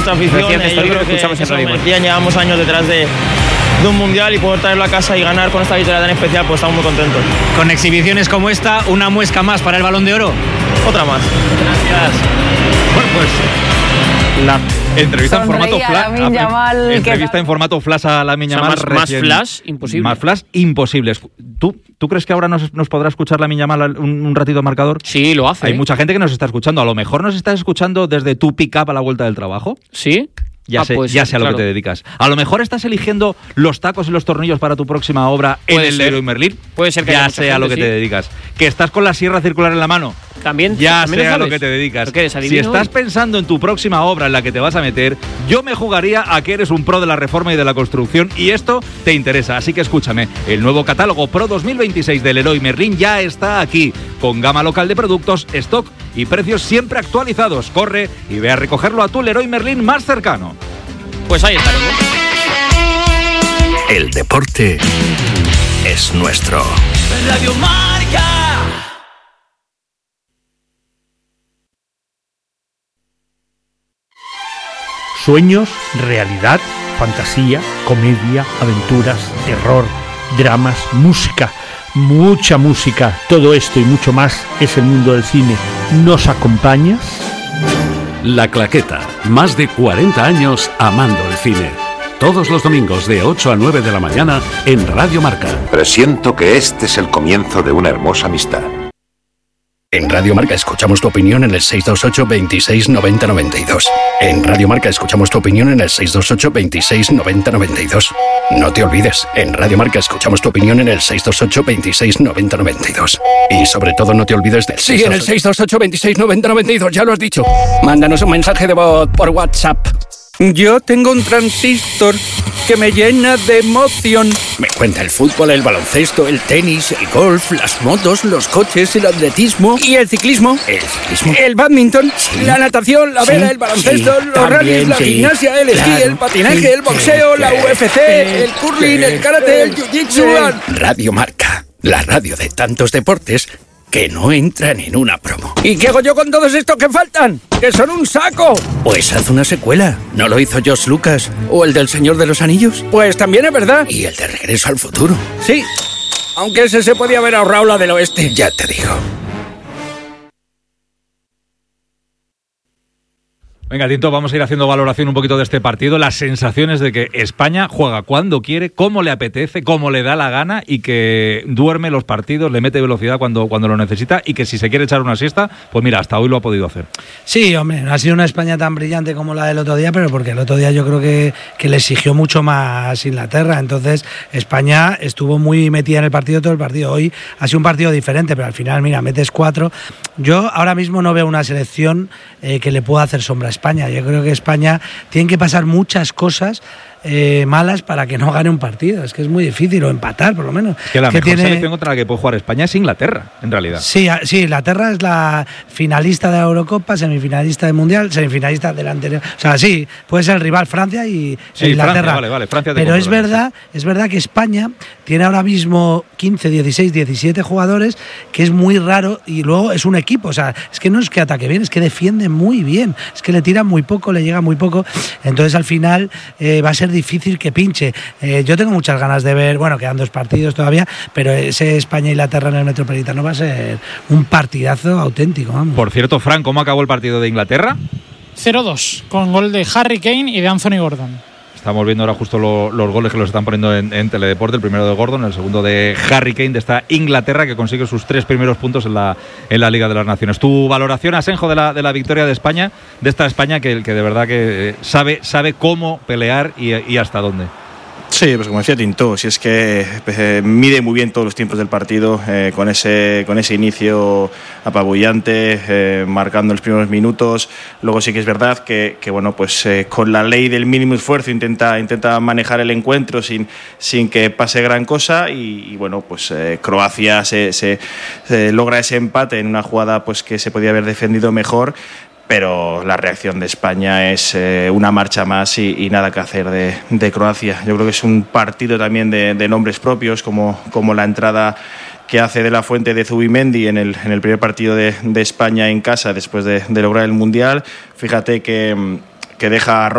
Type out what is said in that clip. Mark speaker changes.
Speaker 1: nuestra afición. Yo creo que eso merecían. Llevamos años detrás de un mundial y poder traerlo a casa y ganar con esta victoria tan especial, pues estamos muy contentos.
Speaker 2: Con exhibiciones como esta, una muesca más para el Balón de Oro.
Speaker 1: Otra más.
Speaker 2: Gracias.
Speaker 3: Bueno, pues la entrevista en formato flash. Entrevista en formato flash a Lamine Yamal.
Speaker 2: Más flash imposible.
Speaker 3: Más flash imposible. ¿Tú crees que ahora nos podrá escuchar Lamine Yamal un ratito al marcador?
Speaker 2: Sí, lo hace.
Speaker 3: Hay mucha gente que nos está escuchando. A lo mejor nos estás escuchando desde tu pick-up a la vuelta del trabajo.
Speaker 2: ¿Sí?
Speaker 3: Ya sé a lo que te dedicas. A lo mejor estás eligiendo los tacos y los tornillos para tu próxima obra en el Leroy Merlin.
Speaker 2: Puede ser que
Speaker 3: ya sé a lo que te dedicas. Que estás con la sierra circular en la mano.
Speaker 2: También
Speaker 3: sé a lo que te dedicas. Si estás pensando en tu próxima obra en la que te vas a meter, yo me jugaría a que eres un pro de la reforma y de la construcción y esto te interesa. Así que escúchame, el nuevo catálogo Pro 2026 del Leroy Merlin ya está aquí, con gama local de productos, stock y precios siempre actualizados. Corre y ve a recogerlo a tu Leroy Merlin más cercano.
Speaker 2: Pues ahí estaremos.
Speaker 4: El deporte es nuestro.
Speaker 5: Radio Marca.
Speaker 6: Sueños, realidad, fantasía, comedia, aventuras, terror, dramas, música, mucha música. Todo esto y mucho más es el mundo del cine. ¿Nos acompañas?
Speaker 4: La Claqueta, más de 40 años amando el cine. Todos los domingos de 8 a 9 de la mañana en Radio Marca.
Speaker 7: Presiento que este es el comienzo de una hermosa amistad.
Speaker 4: En Radio Marca escuchamos tu opinión en el 628 26 90 92. En Radio Marca escuchamos tu opinión en el 628 26 90 92. No te olvides, en Radio Marca escuchamos tu opinión en el 628 26 90 92. Y sobre todo no te olvides del 628... Sí, en el 628 26 90 92, ya lo has dicho. Mándanos un mensaje de voz por WhatsApp.
Speaker 8: Yo tengo un transistor que me llena de emoción.
Speaker 4: Me cuenta el fútbol, el baloncesto, el tenis, el golf, las motos, los coches, el atletismo...
Speaker 8: ¿Y el ciclismo?
Speaker 4: ¿El ciclismo?
Speaker 8: El badminton,
Speaker 4: sí,
Speaker 8: la natación, la vela, el baloncesto, los rallies, la gimnasia, el esquí, el patinaje, el boxeo, la UFC, el curling, el karate, el jiu-jitsu...
Speaker 4: Radio Marca, la radio de tantos deportes que no entran en una promo.
Speaker 8: ¿Y qué hago yo con todos estos que faltan? ¡Que son un saco!
Speaker 4: Pues haz una secuela. ¿No lo hizo George Lucas? ¿O el del Señor de los Anillos?
Speaker 8: Pues también es verdad.
Speaker 4: ¿Y el de Regreso al Futuro?
Speaker 8: Sí, aunque ese se podía haber ahorrado la del oeste.
Speaker 4: Ya te digo.
Speaker 3: Venga, Tinto, vamos a ir haciendo valoración un poquito de este partido. Las sensaciones de que España juega cuando quiere, como le apetece, como le da la gana y que duerme los partidos, le mete velocidad cuando lo necesita y que si se quiere echar una siesta, pues mira, hasta hoy lo ha podido hacer.
Speaker 9: Sí, hombre, no ha sido una España tan brillante como la del otro día, pero porque el otro día yo creo que le exigió mucho más Inglaterra. Entonces, España estuvo muy metida en el partido todo el partido. Hoy ha sido un partido diferente, pero al final, mira, metes 4. Yo ahora mismo no veo una selección que le pueda hacer sombra a España. Yo creo que España tiene que pasar muchas cosas malas para que no gane un partido. Es que es muy difícil, o empatar por lo menos.
Speaker 3: Que la mejor selección contra la que puede jugar España es Inglaterra, en realidad.
Speaker 9: Sí, Inglaterra es la finalista de la Eurocopa, semifinalista del Mundial, semifinalista del anterior. O sea, sí, puede ser el rival Francia y Inglaterra.
Speaker 3: Francia, vale, Francia.
Speaker 9: Pero es verdad que España tiene ahora mismo 15, 16, 17 jugadores, que es muy raro, y luego es un equipo. O sea, es que no es que ataque bien, es que defiende muy bien. Es que le tira muy poco, le llega muy poco. Entonces, al final, va a ser difícil que pinche. Yo tengo muchas ganas de ver, bueno, quedan 2 partidos todavía, pero ese España-Inglaterra en el Metropolitano va a ser un partidazo auténtico, vamos.
Speaker 3: Por cierto, Fran, ¿cómo acabó el partido de Inglaterra?
Speaker 10: 0-2, con gol de Harry Kane y de Anthony Gordon.
Speaker 3: Estamos viendo ahora justo los goles que los están poniendo en Teledeporte. El primero de Gordon, el segundo de Harry Kane, de esta Inglaterra que consigue sus 3 primeros puntos en la Liga de las Naciones. Tu valoración, Asenjo, de la victoria de España, de esta España que de verdad que sabe cómo pelear y hasta dónde.
Speaker 11: Sí, pues como decía Tinto, si es que mide muy bien todos los tiempos del partido, con ese inicio apabullante, marcando los primeros minutos. Luego sí que es verdad que bueno, pues con la ley del mínimo esfuerzo intenta manejar el encuentro sin que pase gran cosa y bueno, pues Croacia se logra ese empate en una jugada pues que se podía haber defendido mejor. Pero la reacción de España es una marcha más y nada que hacer de Croacia. Yo creo que es un partido también de nombres propios, como la entrada que hace de la Fuente de Zubimendi en el primer partido de España en casa después de lograr el Mundial. Fíjate que deja a